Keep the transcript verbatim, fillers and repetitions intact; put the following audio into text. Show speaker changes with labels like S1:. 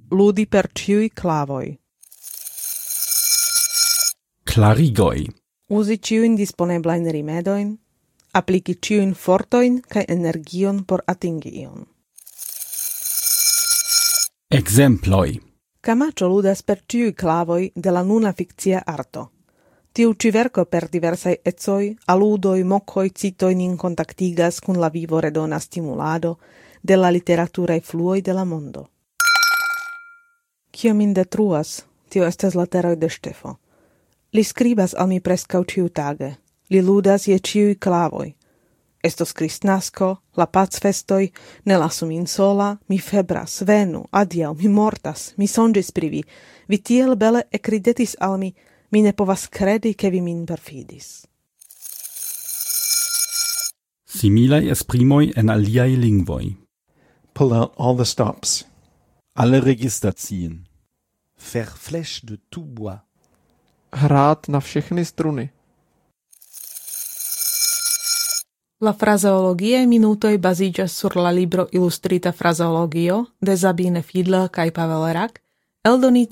S1: ludi per ĉiuj klavoj.
S2: Klarigoj.
S1: Uzi ĉiujn disponeblajn rimedojn, apliki ĉiujn fortojn kaj energion por atingi ion.
S2: Ekzemploj.
S1: Camacho ludas per ĉiuj klavoj de la nuna fikcia arto. Tiu ĉi verko per diversaj ecoj, aludoj, mokoj, citoj nin kontaktigas kun la vivo redona stimulado de la literaturaj fluoj de la mondo. Kio min detruas, tio estas la teroj de Ŝtefo. Li skribas al mi preskaŭ ĉiutage. Li ludas je ĉiuj klavoj. Estos Kristnasko, la pacfestoj, ne lasu min sola, mi febras, venu, adiaŭ, mi mortas, mi sonĝis pri vi. Vi tiel bele ekridetis al mi, mi ne povas kredi, ke vi min perfidis.
S2: Similaj esprimoj en aliaj lingvoj.
S3: Pull out all the stops.
S4: Alle Register ziehen. Faire flèche de tout bois.
S5: Hrát na všechny struny.
S1: La frazeologiae minutoj baziĝas sur la libro Ilustrita frazeologio de Sabine Fiedler kaj Pavel Rack, eldonita